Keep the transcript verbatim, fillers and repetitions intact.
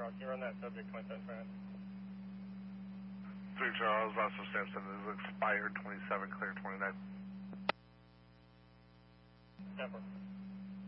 Charles. Can you run that subject twenty-seven France? three Charles, Oscar Sampson is expired, twenty-seven, clear twenty-nine. Temper.